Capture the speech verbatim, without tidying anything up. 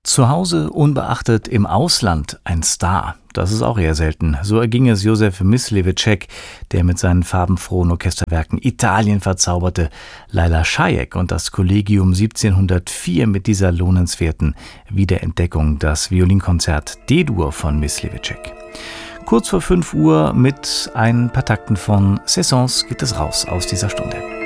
Zu Hause unbeachtet, im Ausland ein Star. Das ist auch eher selten. So erging es Josef Mysliveček, der mit seinen farbenfrohen Orchesterwerken Italien verzauberte, Laila Šajek und das Collegium siebzehnhundertvier mit dieser lohnenswerten Wiederentdeckung, das Violinkonzert D-Dur von Mysliveček. Kurz vor fünf Uhr mit ein paar Takten von Saisons geht es raus aus dieser Stunde.